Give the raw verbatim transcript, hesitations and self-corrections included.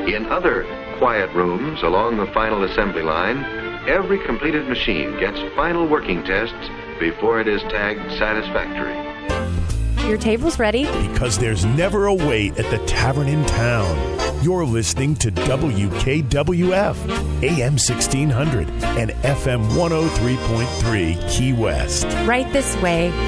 In other quiet rooms along the final assembly line, every completed machine gets final working tests before it is tagged satisfactory. Your table's ready. Because there's never a wait at the tavern in town. You're listening to W K W F, A M sixteen hundred and F M one oh three point three Key West. Right this way.